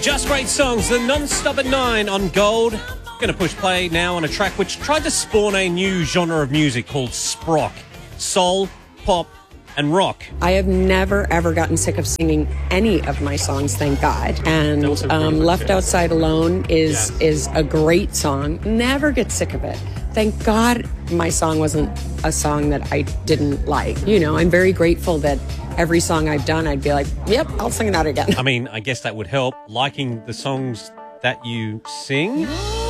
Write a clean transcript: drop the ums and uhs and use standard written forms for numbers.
Just Great Songs, the non-stop at 9 on Gold. Going to push play now on a track which tried to spawn a new genre of music called sprock. Soul, pop, and rock. I have never, ever gotten sick of singing any of my songs, thank God. And Left Outside Alone is a great song. Never get sick of it. Thank God my song wasn't a song that I didn't like. You know, I'm very grateful that every song I've done, I'd be like, yep, I'll sing that again. I mean, I guess that would help. Liking the songs that you sing.